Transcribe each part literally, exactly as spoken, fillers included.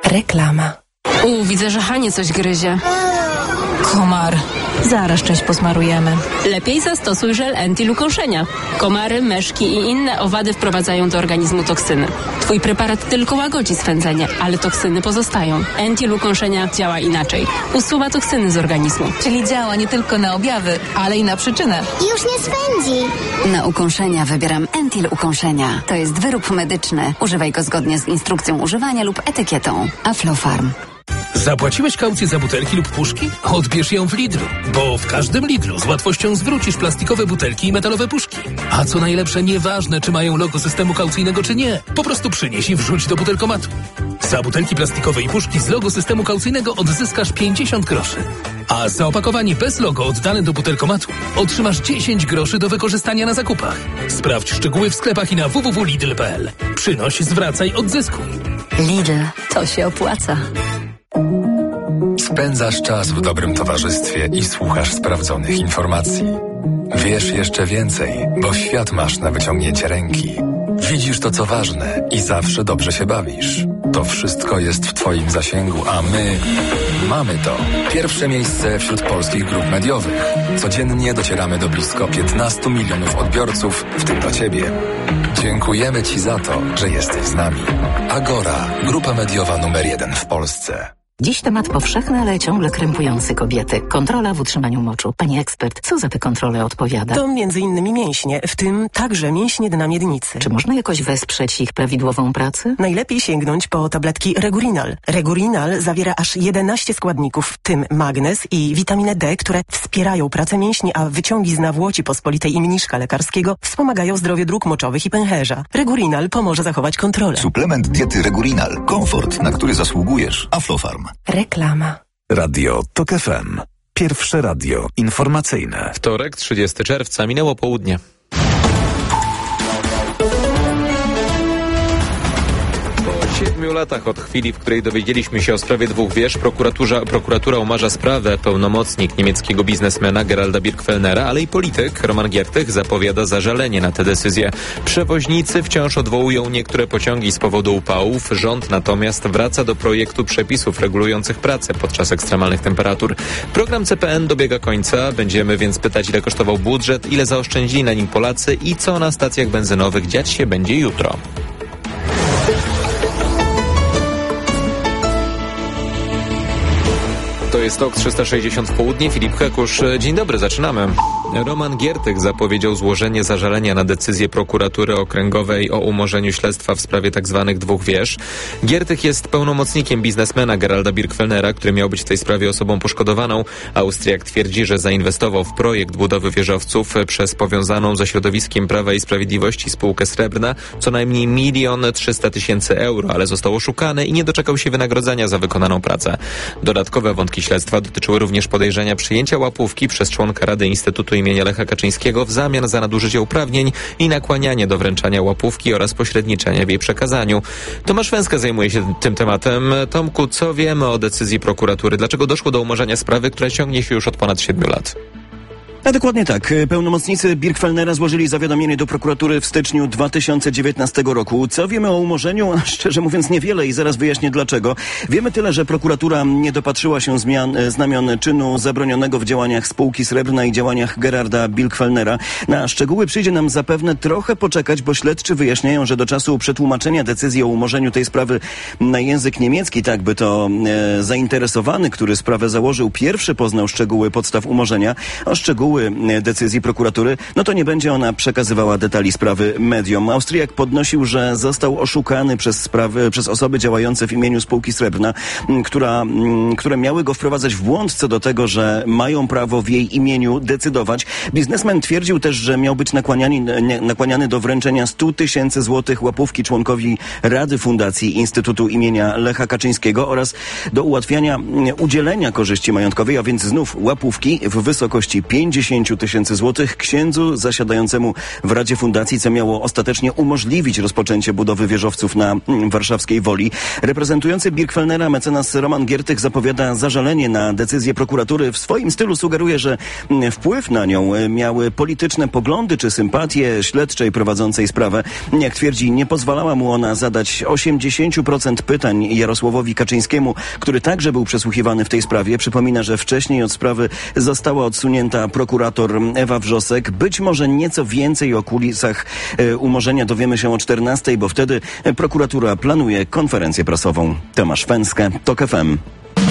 Reklama. U, widzę, że Hanie coś gryzie. Komar. Zaraz część posmarujemy. Lepiej zastosuj żel Entil ukąszenia. Komary, meszki i inne owady wprowadzają do organizmu toksyny. Twój preparat tylko łagodzi swędzenie, ale toksyny pozostają. Entil ukąszenia działa inaczej. Usuwa toksyny z organizmu. Czyli działa nie tylko na objawy, ale i na przyczynę. Już nie swędzi. Na ukąszenia wybieram Entil ukąszenia. To jest wyrób medyczny. Używaj go zgodnie z instrukcją używania lub etykietą. Aflofarm. Zapłaciłeś kaucję za butelki lub puszki? Odbierz ją w Lidlu, bo w każdym Lidlu z łatwością zwrócisz plastikowe butelki i metalowe puszki. A co najlepsze, nieważne, czy mają logo systemu kaucyjnego, czy nie. Po prostu przynieś i wrzuć do butelkomatu. Za butelki plastikowe i puszki z logo systemu kaucyjnego odzyskasz pięćdziesiąt groszy. A za opakowanie bez logo oddane do butelkomatu otrzymasz dziesięć groszy do wykorzystania na zakupach. Sprawdź szczegóły w sklepach i na w w w kropka lidl kropka p l. Przynoś, zwracaj, odzyskuj. Lidl, to się opłaca. Spędzasz czas w dobrym towarzystwie i słuchasz sprawdzonych informacji. Wiesz jeszcze więcej, bo świat masz na wyciągnięcie ręki. Widzisz to, co ważne i zawsze dobrze się bawisz. To wszystko jest w Twoim zasięgu, a my mamy to. Pierwsze miejsce wśród polskich grup mediowych. Codziennie docieramy do blisko piętnastu milionów odbiorców, w tym do Ciebie. Dziękujemy Ci za to, że jesteś z nami. Agora, grupa mediowa numer jeden w Polsce. Dziś temat powszechny, ale ciągle krępujący kobiety. Kontrola w utrzymaniu moczu. Pani ekspert, co za tę kontrolę odpowiada? To między innymi mięśnie, w tym także mięśnie dna miednicy. Czy można jakoś wesprzeć ich prawidłową pracę? Najlepiej sięgnąć po tabletki Regurinal. Regurinal zawiera aż jedenaście składników, w tym magnez i witaminę D, które wspierają pracę mięśni, a wyciągi z nawłoci pospolitej i mniszka lekarskiego wspomagają zdrowie dróg moczowych i pęcherza. Regurinal pomoże zachować kontrolę. Suplement diety Regurinal. Komfort, na który zasługujesz. Aflofarm. Reklama. Radio Tok F M. Pierwsze radio informacyjne. Wtorek, trzydziestego czerwca, minęło południe. Po siedmiu latach od chwili, w której dowiedzieliśmy się o sprawie dwóch wież, prokuratura, prokuratura umarza sprawę. Pełnomocnik niemieckiego biznesmena Geralda Birgfellnera, ale i polityk Roman Giertych zapowiada zażalenie na tę decyzję. Przewoźnicy wciąż odwołują niektóre pociągi z powodu upałów. Rząd natomiast wraca do projektu przepisów regulujących pracę podczas ekstremalnych temperatur. Program C P N dobiega końca. Będziemy więc pytać, ile kosztował budżet, ile zaoszczędzili na nim Polacy i co na stacjach benzynowych dziać się będzie jutro. To jest Tok trzysta sześćdziesiąt w południe. Filip Hekusz. Dzień dobry, zaczynamy. Roman Giertych zapowiedział złożenie zażalenia na decyzję prokuratury okręgowej o umorzeniu śledztwa w sprawie tzw. dwóch wież. Giertych jest pełnomocnikiem biznesmena Geralda Birgfellnera, który miał być w tej sprawie osobą poszkodowaną. Austriak twierdzi, że zainwestował w projekt budowy wieżowców przez powiązaną ze środowiskiem Prawa i Sprawiedliwości spółkę Srebrna co najmniej milion trzysta tysięcy euro, ale został oszukany i nie doczekał się wynagrodzenia za wykonaną pracę. Dodatkowe wątki śledztwa dotyczyły również podejrzenia przyjęcia łapówki przez członka Rady Instytutu imienia Lecha Kaczyńskiego w zamian za nadużycie uprawnień i nakłanianie do wręczania łapówki oraz pośredniczenia w jej przekazaniu. Tomasz Węska zajmuje się tym tematem. Tomku, co wiemy o decyzji prokuratury? Dlaczego doszło do umorzenia sprawy, która ciągnie się już od ponad siedmiu lat? A dokładnie tak. Pełnomocnicy Birgfellnera złożyli zawiadomienie do prokuratury w styczniu dwa tysiące dziewiętnastego roku. Co wiemy o umorzeniu? Szczerze mówiąc niewiele i zaraz wyjaśnię dlaczego. Wiemy tyle, że prokuratura nie dopatrzyła się zmian, znamion czynu zabronionego w działaniach spółki Srebrna i działaniach Geralda Birgfellnera. Na szczegóły przyjdzie nam zapewne trochę poczekać, bo śledczy wyjaśniają, że do czasu przetłumaczenia decyzji o umorzeniu tej sprawy na język niemiecki, tak by to e, zainteresowany, który sprawę założył, pierwszy poznał szczegóły podstaw umorzenia, a szczegóły decyzji prokuratury, no to nie będzie ona przekazywała detali sprawy mediom. Austriak podnosił, że został oszukany przez sprawy, przez osoby działające w imieniu spółki Srebrna, która, które miały go wprowadzać w błąd co do tego, że mają prawo w jej imieniu decydować. Biznesmen twierdził też, że miał być nakłaniany, nakłaniany do wręczenia stu tysięcy złotych łapówki członkowi Rady Fundacji Instytutu imienia Lecha Kaczyńskiego oraz do ułatwiania udzielenia korzyści majątkowej, a więc znów łapówki w wysokości pięćdziesiąt sześćdziesiąt tysięcy złotych księdzu zasiadającemu w Radzie Fundacji, co miało ostatecznie umożliwić rozpoczęcie budowy wieżowców na mm, warszawskiej Woli. Reprezentujący Birgfellnera mecenas Roman Giertych zapowiada zażalenie na decyzję prokuratury. W swoim stylu sugeruje, że mm, wpływ na nią miały polityczne poglądy czy sympatie śledczej prowadzącej sprawę. Jak twierdzi, nie pozwalała mu ona zadać osiemdziesiąt procent pytań Jarosławowi Kaczyńskiemu, który także był przesłuchiwany w tej sprawie. Przypomina, że wcześniej od sprawy została odsunięta prokurator Ewa Wrzosek. Być może nieco więcej o kulisach e, umorzenia dowiemy się o czternastej, bo wtedy prokuratura planuje konferencję prasową. Tomasz Fęskę, TOK F M.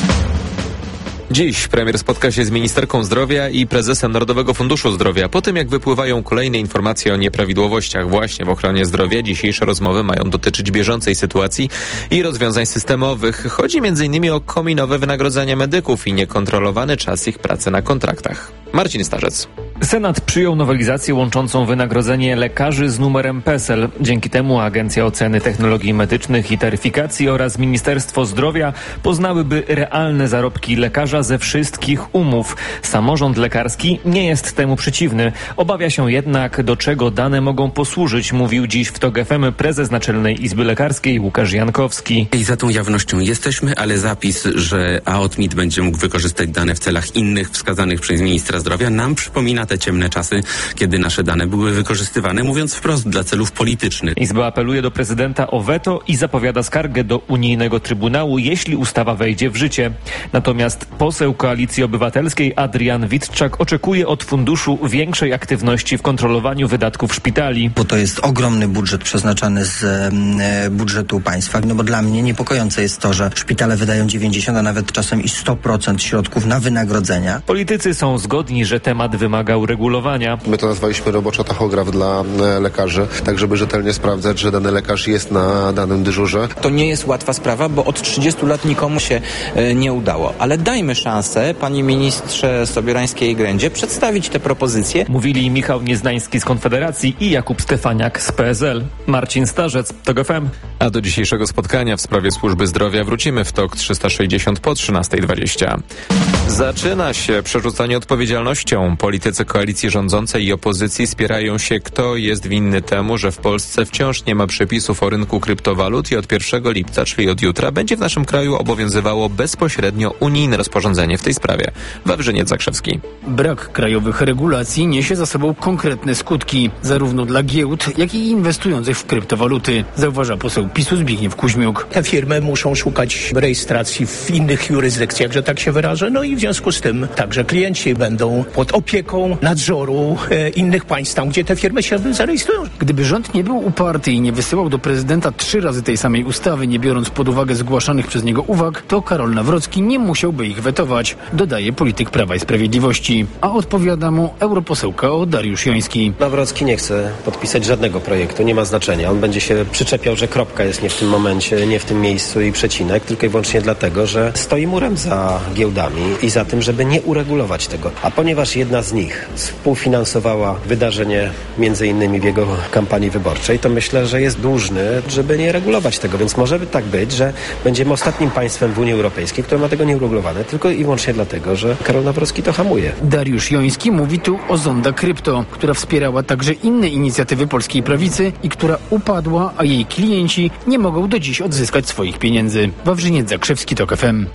Dziś premier spotka się z ministerką zdrowia i prezesem Narodowego Funduszu Zdrowia. Po tym, jak wypływają kolejne informacje o nieprawidłowościach właśnie w ochronie zdrowia, dzisiejsze rozmowy mają dotyczyć bieżącej sytuacji i rozwiązań systemowych. Chodzi między innymi o kominowe wynagrodzenia medyków i niekontrolowany czas ich pracy na kontraktach. Marcin Starzec. Senat przyjął nowelizację łączącą wynagrodzenie lekarzy z numerem PESEL. Dzięki temu Agencja Oceny Technologii Medycznych i Taryfikacji oraz Ministerstwo Zdrowia poznałyby realne zarobki lekarza ze wszystkich umów. Samorząd lekarski nie jest temu przeciwny. Obawia się jednak, do czego dane mogą posłużyć, mówił dziś w TOK F M prezes Naczelnej Izby Lekarskiej Łukasz Jankowski. I za tą jawnością jesteśmy, ale zapis, że A O T M I T będzie mógł wykorzystać dane w celach innych wskazanych przez ministra zdrowia, nam przypomina te ciemne czasy, kiedy nasze dane były wykorzystywane, mówiąc wprost, dla celów politycznych. Izba apeluje do prezydenta o weto i zapowiada skargę do unijnego trybunału, jeśli ustawa wejdzie w życie. Natomiast poseł Koalicji Obywatelskiej Adrian Witczak oczekuje od funduszu większej aktywności w kontrolowaniu wydatków szpitali. Bo to jest ogromny budżet przeznaczany z e, budżetu państwa. No bo dla mnie niepokojące jest to, że szpitale wydają dziewięćdziesiąt, a nawet czasem i sto procent środków na wynagrodzenia. Politycy są zgodni, że temat wymaga uregulowania. My to nazwaliśmy roboczo tachograf dla lekarzy, tak żeby rzetelnie sprawdzać, że dany lekarz jest na danym dyżurze. To nie jest łatwa sprawa, bo od trzydziestu lat nikomu się e, nie udało. Ale dajmy szansę pani ministrze Sobierańskiej-Grędzie przedstawić te propozycje. Mówili Michał Nieznański z Konfederacji i Jakub Stefaniak z P S L. Marcin Starzec, TOK F M. A do dzisiejszego spotkania w sprawie służby zdrowia wrócimy w TOK trzysta sześćdziesiąt po trzynastej dwadzieścia. Zaczyna się przerzucanie odpowiedzialnością. Politycy koalicji rządzącej i opozycji spierają się, kto jest winny temu, że w Polsce wciąż nie ma przepisów o rynku kryptowalut i od pierwszego lipca, czyli od jutra, będzie w naszym kraju obowiązywało bezpośrednio unijne rozporządzenie w tej sprawie. Wawrzyniec Zakrzewski. Brak krajowych regulacji niesie za sobą konkretne skutki, zarówno dla giełd, jak i inwestujących w kryptowaluty, zauważa poseł PiSu Zbigniew Kuźmiuk. Te firmy muszą szukać rejestracji w innych jurysdykcjach, że tak się wyrażę, no i w związku z tym także klienci będą pod opieką nadzoru e, innych państw, tam gdzie te firmy się zarejestrują. Gdyby rząd nie był uparty i nie wysyłał do prezydenta trzy razy tej samej ustawy, nie biorąc pod uwagę zgłaszanych przez niego uwag, to Karol Nawrocki nie musiałby ich wetować, dodaje polityk Prawa i Sprawiedliwości. A odpowiada mu europoseł K O Dariusz Joński. Nawrocki nie chce podpisać żadnego projektu, nie ma znaczenia. On będzie się przyczepiał, że kropka jest nie w tym momencie, nie w tym miejscu i przecinek, tylko i wyłącznie dlatego, że stoi murem za giełdami i za tym, żeby nie uregulować tego. A ponieważ jedna z nich współfinansowała wydarzenie między innymi w jego kampanii wyborczej, to myślę, że jest dłużny, żeby nie regulować tego. Więc może by tak być, że będziemy ostatnim państwem w Unii Europejskiej, które ma tego nie uregulowane, tylko i wyłącznie dlatego, że Karol Nawrocki to hamuje. Dariusz Joński mówi tu o Zonda Krypto, która wspierała także inne inicjatywy polskiej prawicy i która upadła, a jej klienci nie mogą do dziś odzyskać swoich pieniędzy. Wawrzyniec Zakrzewski, TOK F M.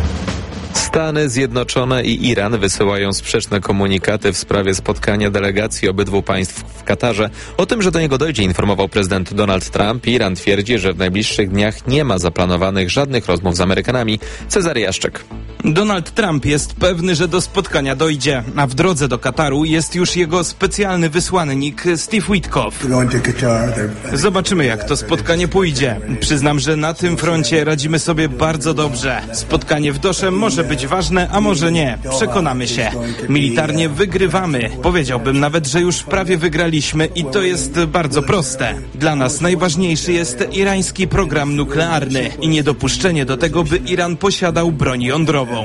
Stany Zjednoczone i Iran wysyłają sprzeczne komunikaty w sprawie spotkania delegacji obydwu państw w Katarze. O tym, że do niego dojdzie, informował prezydent Donald Trump. Iran twierdzi, że w najbliższych dniach nie ma zaplanowanych żadnych rozmów z Amerykanami. Cezary Jaszczyk. Donald Trump jest pewny, że do spotkania dojdzie, a w drodze do Kataru jest już jego specjalny wysłannik Steve Witkoff. Zobaczymy, jak to spotkanie pójdzie. Przyznam, że na tym froncie radzimy sobie bardzo dobrze. Spotkanie w Dosze może być ważne, a może nie. Przekonamy się. Militarnie wygrywamy. Powiedziałbym nawet, że już prawie wygraliśmy i to jest bardzo proste. Dla nas najważniejszy jest irański program nuklearny i niedopuszczenie do tego, by Iran posiadał broń jądrową. atomową.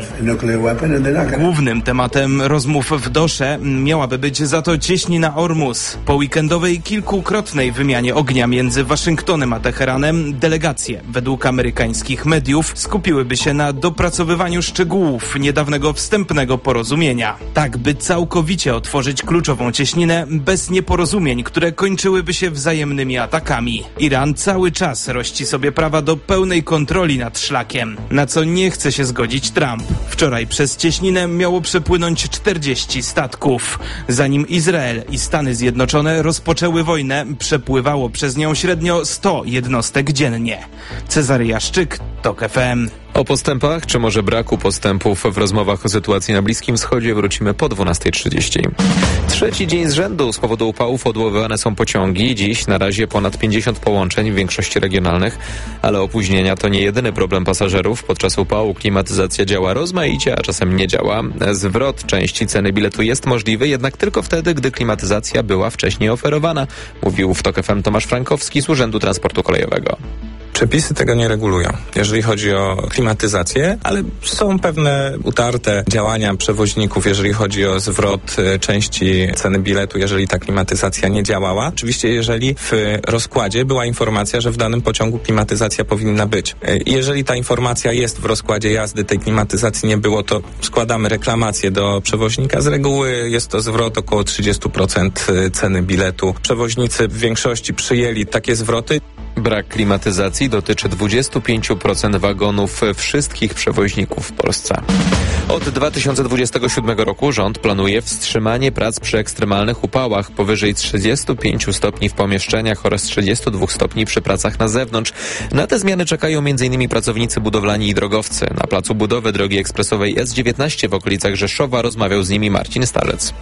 Głównym tematem rozmów w Dosze miałaby być za to cieśnina Ormus. Po weekendowej kilkukrotnej wymianie ognia między Waszyngtonem a Teheranem delegacje, według amerykańskich mediów, skupiłyby się na dopracowywaniu szczegółów niedawnego wstępnego porozumienia. Tak, by całkowicie otworzyć kluczową cieśninę bez nieporozumień, które kończyłyby się wzajemnymi atakami. Iran cały czas rości sobie prawa do pełnej kontroli nad szlakiem, na co nie chce się zgodzić Trump. Wczoraj przez cieśninę miało przepłynąć czterdzieści statków. Zanim Izrael i Stany Zjednoczone rozpoczęły wojnę, przepływało przez nią średnio sto jednostek dziennie. Cezary Jaszczyk, TOK F M. O postępach, czy może braku postępów w rozmowach o sytuacji na Bliskim Wschodzie wrócimy po dwunastej trzydzieści. Trzeci dzień z rzędu z powodu upałów odwoływane są pociągi. Dziś na razie ponad pięćdziesiąt połączeń w większości regionalnych, ale opóźnienia to nie jedyny problem pasażerów. Podczas upału klimatyzacja działa rozmaicie, a czasem nie działa. Zwrot części ceny biletu jest możliwy, jednak tylko wtedy, gdy klimatyzacja była wcześniej oferowana, mówił w TOK F M Tomasz Frankowski z Urzędu Transportu Kolejowego. Przepisy tego nie regulują, jeżeli chodzi o klimatyzację, ale są pewne utarte działania przewoźników, jeżeli chodzi o zwrot części ceny biletu, jeżeli ta klimatyzacja nie działała. Oczywiście, jeżeli w rozkładzie była informacja, że w danym pociągu klimatyzacja powinna być. Jeżeli ta informacja jest w rozkładzie jazdy, tej klimatyzacji nie było, to składamy reklamację do przewoźnika. Z reguły jest to zwrot około trzydzieści procent ceny biletu. Przewoźnicy w większości przyjęli takie zwroty. Brak klimatyzacji dotyczy dwadzieścia pięć procent wagonów wszystkich przewoźników w Polsce. Od dwa tysiące dwudziestego siódmego roku rząd planuje wstrzymanie prac przy ekstremalnych upałach powyżej trzydziestu pięciu stopni w pomieszczeniach oraz trzydziestu dwóch stopni przy pracach na zewnątrz. Na te zmiany czekają m.in. pracownicy budowlani i drogowcy. Na placu budowy drogi ekspresowej S dziewiętnaście w okolicach Rzeszowa rozmawiał z nimi Marcin Stalec.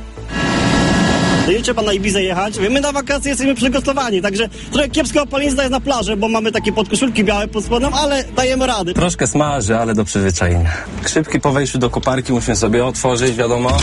Jedzie pan na Ibizę jechać, my na wakacje jesteśmy przygotowani, także trochę kiepska opalenizna jest na plaży, bo mamy takie podkoszulki białe pod spodem, ale dajemy rady. Troszkę smaży, ale do przyzwyczajenia. Szybki po wejściu do koparki musimy sobie otworzyć, wiadomo.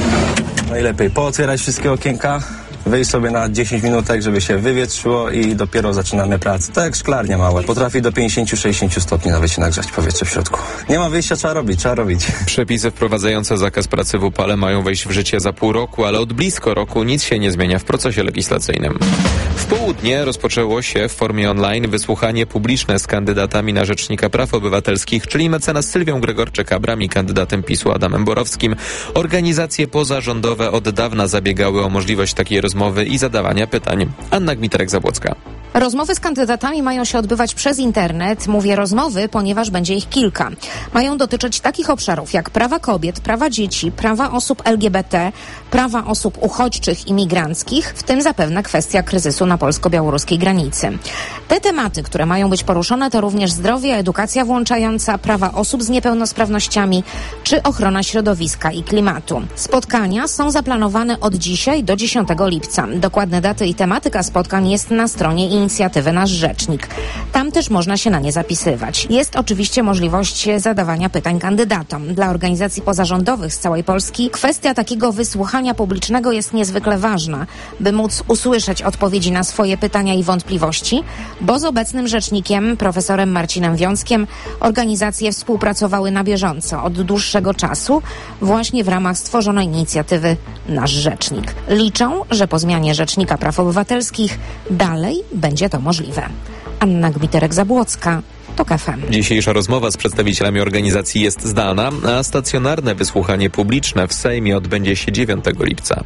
Najlepiej pootwierać wszystkie okienka, wyjść sobie na dziesięć minutek, żeby się wywietrzyło i dopiero zaczynamy pracę. Tak jak szklarnia małe. Potrafi do pięćdziesiąt do sześćdziesięciu stopni nawet się nagrzać powietrze w środku. Nie ma wyjścia, trzeba robić, trzeba robić. Przepisy wprowadzające zakaz pracy w upale mają wejść w życie za pół roku, ale od blisko roku nic się nie zmienia w procesie legislacyjnym. W południe rozpoczęło się w formie online wysłuchanie publiczne z kandydatami na Rzecznika Praw Obywatelskich, czyli mecenas Sylwią Gregorczyk-Abram i kandydatem PiSu Adamem Borowskim. Organizacje pozarządowe od dawna zabiegały o możliwość takiej rozmowy i zadawania pytań. Anna Gmiterek-Zabłocka. Rozmowy z kandydatami mają się odbywać przez internet. Mówię rozmowy, ponieważ będzie ich kilka. Mają dotyczyć takich obszarów jak prawa kobiet, prawa dzieci, prawa osób L G B T, prawa osób uchodźczych i migranckich, w tym zapewne kwestia kryzysu na polsko-białoruskiej granicy. Te tematy, które mają być poruszone, to również zdrowie, edukacja włączająca, prawa osób z niepełnosprawnościami czy ochrona środowiska i klimatu. Spotkania są zaplanowane od dzisiaj do dziesiątego lipca. Dokładne daty i tematyka spotkań jest na stronie inicjatywy Nasz Rzecznik. Tam też można się na nie zapisywać. Jest oczywiście możliwość zadawania pytań kandydatom. Dla organizacji pozarządowych z całej Polski kwestia takiego wysłuchania publicznego jest niezwykle ważna, by móc usłyszeć odpowiedzi na swoje pytania i wątpliwości, bo z obecnym rzecznikiem, profesorem Marcinem Wiąckiem, organizacje współpracowały na bieżąco od dłuższego czasu właśnie w ramach stworzonej inicjatywy Nasz Rzecznik. Liczą, że po zmianie Rzecznika Praw Obywatelskich dalej będzie to możliwe. Anna Gmiterek-Zabłocka, TOK F M. Dzisiejsza rozmowa z przedstawicielami organizacji jest zdalna, a stacjonarne wysłuchanie publiczne w Sejmie odbędzie się dziewiątego lipca.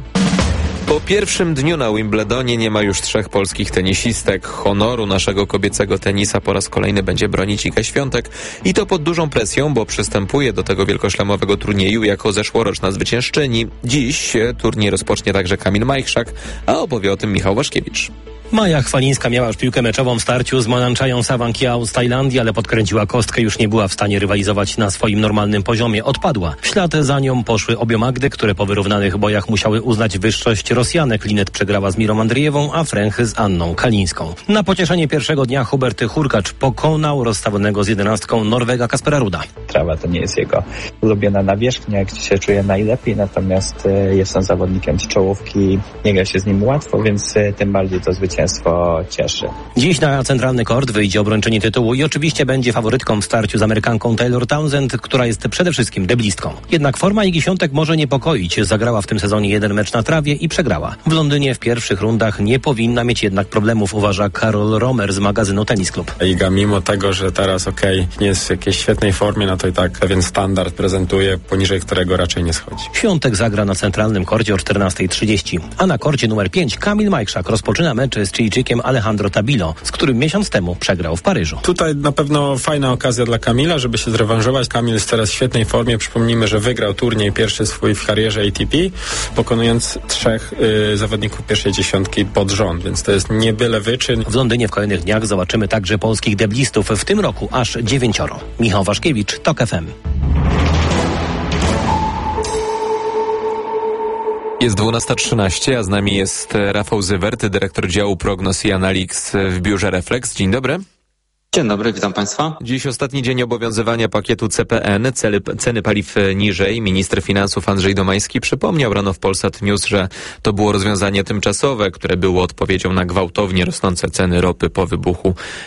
Po pierwszym dniu na Wimbledonie nie ma już trzech polskich tenisistek. Honoru naszego kobiecego tenisa po raz kolejny będzie bronić Iga Świątek i to pod dużą presją, bo przystępuje do tego wielkoszlemowego turnieju jako zeszłoroczna zwyciężczyni. Dziś turniej rozpocznie także Kamil Majchrzak, a opowie o tym Michał Waszkiewicz. Maja Chwalińska miała już piłkę meczową w starciu z Mananchają Sawankiao z Tajlandii, ale podkręciła kostkę, już nie była w stanie rywalizować na swoim normalnym poziomie. Odpadła. W ślad za nią poszły obie Magdy, które po wyrównanych bojach musiały uznać wyższość Rosjanek. Linet przegrała z Mirą Andrzejewą, a Fręchy z Anną Kalińską. Na pocieszenie pierwszego dnia Hubert Hurkacz pokonał rozstawionego z jedenastką Norwega Kaspera Ruda. trawa to nie jest jego ulubiona nawierzchnia, gdzie się czuje najlepiej, natomiast jest on zawodnikiem z czołówki, nie gra się z nim łatwo, więc tym bardziej to zwycięstwo cieszy. Dziś na centralny kort wyjdzie obrończyni tytułu i oczywiście będzie faworytką w starciu z Amerykanką Taylor Townsend, która jest przede wszystkim deblistką. Jednak forma Igi Świątek może niepokoić. Zagrała w tym sezonie jeden mecz na trawie i przegrała. W Londynie w pierwszych rundach nie powinna mieć jednak problemów, uważa Karol Romer z magazynu Tennis Club. Iga mimo tego, że teraz okej, okay, nie jest w jakiejś świetnej formie, no to i tak pewien standard prezentuje, poniżej którego raczej nie schodzi. Świątek zagra na centralnym korcie o czternasta trzydzieści, a na korcie numer pięć Kamil Majchrzak rozpoczyna mecz z Chilijczykiem Alejandro Tabilo, z którym miesiąc temu przegrał w Paryżu. Tutaj na pewno fajna okazja dla Kamila, żeby się zrewanżować. Kamil jest teraz w świetnej formie. Przypomnijmy, że wygrał turniej pierwszy swój w karierze A T P, pokonując trzech y, zawodników pierwszej dziesiątki pod rząd, więc to jest nie byle wyczyn. W Londynie w kolejnych dniach zobaczymy także polskich deblistów, w tym roku aż dziewięcioro. Michał Waszkiewicz, TOK F M. Jest dwunasta trzynaście, a z nami jest Rafał Zywert, dyrektor działu prognoz i analiz w biurze Reflex. Dzień dobry. Dzień dobry, witam Państwa. Dziś ostatni dzień obowiązywania pakietu C P N, ceny, ceny paliw niżej. Minister finansów Andrzej Domański przypomniał rano w Polsat News, że to było rozwiązanie tymczasowe, które było odpowiedzią na gwałtownie rosnące ceny ropy po wybuchu